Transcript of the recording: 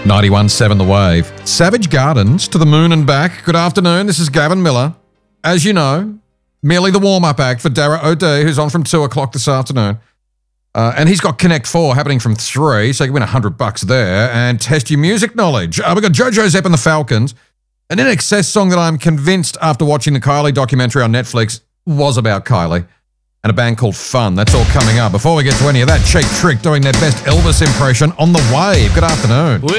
91.7 The Wave. Savage Gardens to the moon and back. Good afternoon, this is Gavin Miller. As you know, merely the warm-up act for Dara O'Day, who's on from 2 o'clock this afternoon. And he's got Connect 4 happening from 3, so you can win $100 there and test your music knowledge. We've got Jojo Zepp and the Falcons, an INXS song that I'm convinced after watching the Kylie documentary on Netflix was about Kylie, and a band called Fun. That's all coming up. Before we get to any of that, Cheap Trick doing their best Elvis impression on The Wave. Good afternoon.